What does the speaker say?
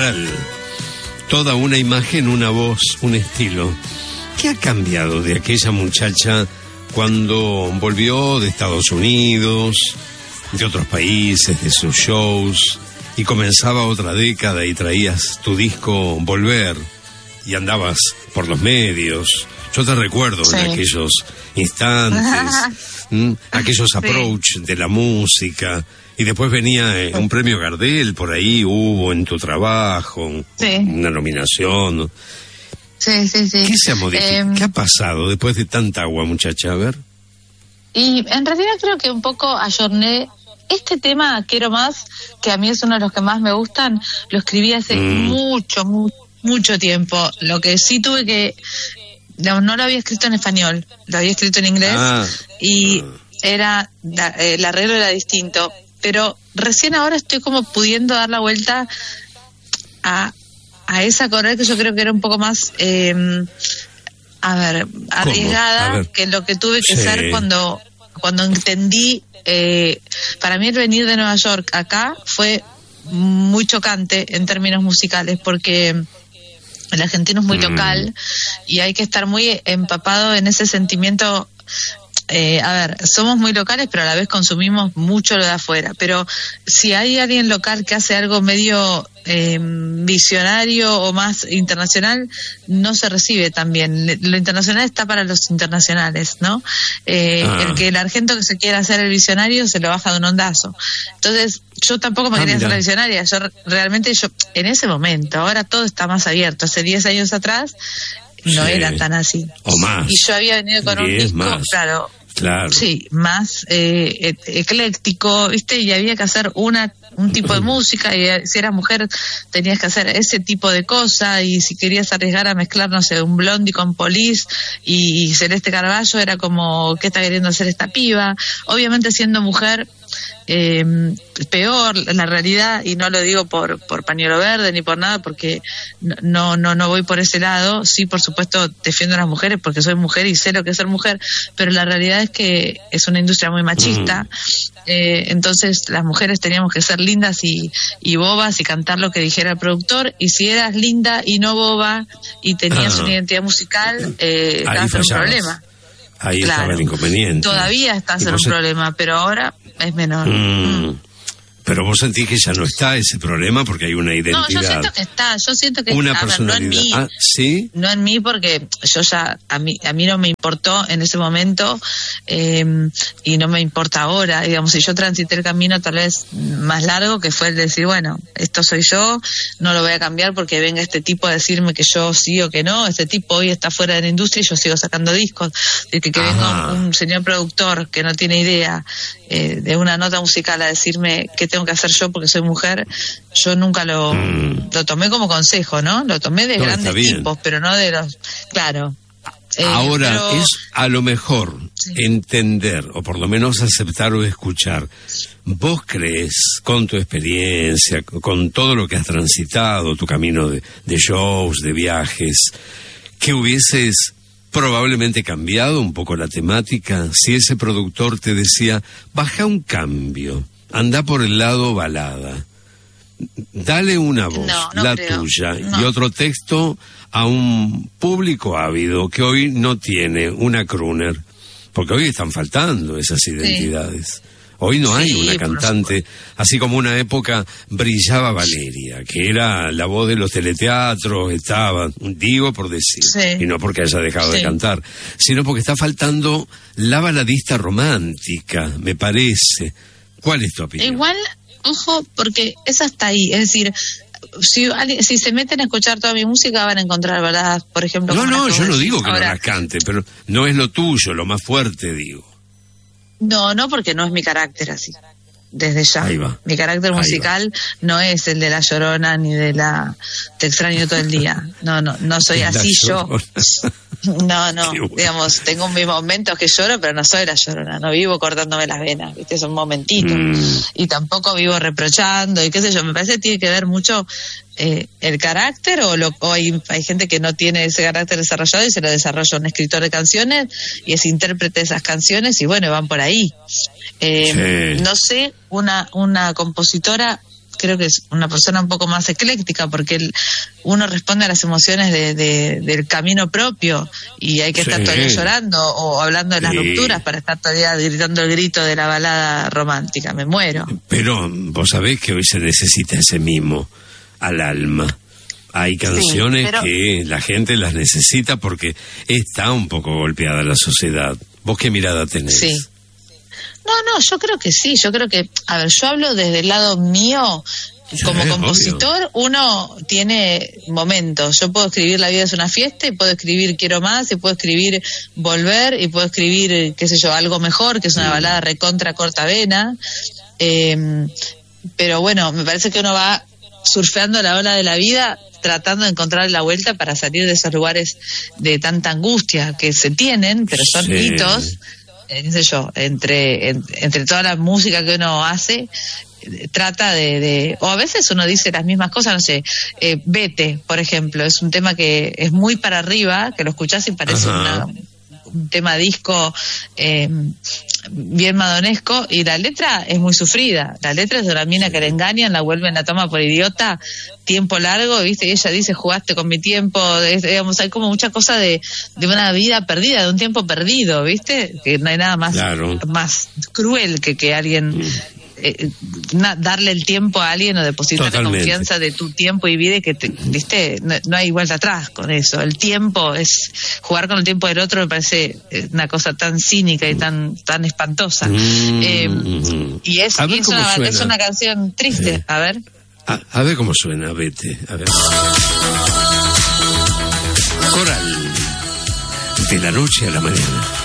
integral. Toda una imagen, una voz, un estilo. ¿Qué ha cambiado de aquella muchacha cuando volvió de Estados Unidos, de otros países, de sus shows, y comenzaba otra década y traías tu disco Volver y andabas por los medios? Yo te recuerdo en aquellos instantes, aquellos approach de la música, y después venía un premio Gardel, por ahí hubo en tu trabajo, una nominación. Sí. ¿Qué se ha modificado? ¿Qué ha pasado después de tanta agua, muchacha? A ver. Y en realidad creo que un poco ayorné este tema, Quiero Más, que a mí es uno de los que más me gustan. Lo escribí hace mucho tiempo. Lo que sí tuve que... No lo había escrito en español, lo había escrito en inglés, y era el arreglo era distinto, pero recién ahora estoy como pudiendo dar la vuelta a esa correa que yo creo que era un poco más arriesgada que lo que tuve que ser cuando entendí. Para mí el venir de Nueva York acá fue muy chocante en términos musicales, porque el argentino es muy local y hay que estar muy empapado en ese sentimiento. Somos muy locales, pero a la vez consumimos mucho lo de afuera. Pero si hay alguien local que hace algo medio visionario o más internacional, no se recibe tan bien. Lo internacional está para los internacionales, ¿no? El que el argento que se quiera hacer el visionario se lo baja de un ondazo. Entonces, yo tampoco me quería hacer la visionaria. Yo en ese momento, ahora todo está más abierto. Hace 10 años atrás no era tan así. O más. Y yo había venido con un disco, claro. Sí, más ecléctico, ¿viste? Y había que hacer un tipo de música, y si eras mujer tenías que hacer ese tipo de cosa, y si querías arriesgar a mezclar, no sé, un Blondie con Police y Celeste Carballo, era como, ¿qué está queriendo hacer esta piba? Obviamente, siendo mujer, peor la realidad, y no lo digo por pañuelo verde ni por nada, porque no voy por ese lado. Sí, por supuesto, defiendo a las mujeres porque soy mujer y sé lo que es ser mujer, pero la realidad es que es una industria muy machista. Entonces las mujeres teníamos que ser lindas y bobas y cantar lo que dijera el productor, y si eras linda y no boba y tenías una identidad musical, estabas en un problema. Ahí estaba el inconveniente. Todavía estás en un problema, pero ahora es menor. Pero vos sentís que ya no está ese problema porque hay una identidad. No, yo siento que está, una personalidad. No en mí. ¿Sí? No en mí, porque yo ya, a mí no me importó en ese momento, y no me importa ahora. Digamos, si yo transité el camino tal vez más largo, que fue el de decir, bueno, esto soy yo, no lo voy a cambiar porque venga este tipo a decirme que yo sí o que no. Este tipo hoy está fuera de la industria y yo sigo sacando discos. De que venga un señor productor que no tiene idea de una nota musical a decirme qué tengo que hacer yo porque soy mujer, yo nunca lo tomé como consejo, ¿no? Lo tomé de grandes tipos, pero no de los... Claro. Ahora, es a lo mejor entender, o por lo menos aceptar o escuchar. ¿Vos crees, con tu experiencia, con todo lo que has transitado, tu camino de shows, de viajes, que hubieses probablemente cambiado un poco la temática si ese productor te decía, baja un cambio, anda por el lado balada, dale una voz, tuya, y otro texto a un público ávido que hoy no tiene una crooner, porque hoy están faltando esas identidades. Hoy no hay una cantante, así como una época brillaba Valeria, que era la voz de los teleteatros, digo por decir, y no porque haya dejado de cantar, sino porque está faltando la baladista romántica, me parece. ¿Cuál es tu opinión? Igual, ojo, porque esa está ahí, es decir, si se meten a escuchar toda mi música van a encontrar baladas, por ejemplo. No, yo no digo que no las cante, pero no es lo tuyo, lo más fuerte, digo. No, porque no es mi carácter así, desde ya. Ahí va. Mi carácter musical no es el de la Llorona ni de la Te extraño todo el día. No soy así yo. No, bueno. Digamos, tengo mis momentos que lloro, pero no soy la Llorona, no vivo cortándome las venas, ¿viste? Son momentitos. Y tampoco vivo reprochando y qué sé yo, me parece que tiene que ver mucho el carácter o hay gente que no tiene ese carácter desarrollado y se lo desarrolla un escritor de canciones y es intérprete de esas canciones y bueno, van por ahí. No sé, una compositora creo que es una persona un poco más ecléctica, porque uno responde a las emociones del camino propio, y hay que estar todavía llorando o hablando de las rupturas para estar todavía gritando el grito de la balada romántica. Me muero. Pero vos sabés que hoy se necesita ese mimo al alma. Hay canciones que la gente las necesita porque está un poco golpeada la sociedad. ¿Vos qué mirada tenés? Sí. No, yo creo que sí. Yo creo que, a ver, yo hablo desde el lado mío. Como compositor, uno tiene momentos. Yo puedo escribir La vida es una fiesta, y puedo escribir Quiero más, y puedo escribir Volver, y puedo escribir, qué sé yo, Algo mejor, que es una balada recontra cortavena. Pero bueno, me parece que uno va surfeando la ola de la vida, tratando de encontrar la vuelta para salir de esos lugares de tanta angustia que se tienen, pero son hitos, qué sé yo, entre toda la música que uno hace, trata o a veces uno dice las mismas cosas, no sé, Vete, por ejemplo, es un tema que es muy para arriba, que lo escuchás y parece un tema disco bien madonesco, y la letra es muy sufrida. La letra es de una mina que le engañan, la vuelven, la toma por idiota, tiempo largo, ¿viste? Y ella dice, jugaste con mi tiempo, digamos, hay como mucha cosa de una vida perdida, de un tiempo perdido, ¿viste? Que no hay nada más, más cruel que alguien... darle el tiempo a alguien o depositar la confianza de tu tiempo y vida, y que viste, no hay vuelta atrás con eso. El tiempo es jugar con el tiempo del otro, me parece una cosa tan cínica y tan espantosa. Y es una canción triste. A ver cómo suena. Vete, a ver. Coral, de la noche a la mañana.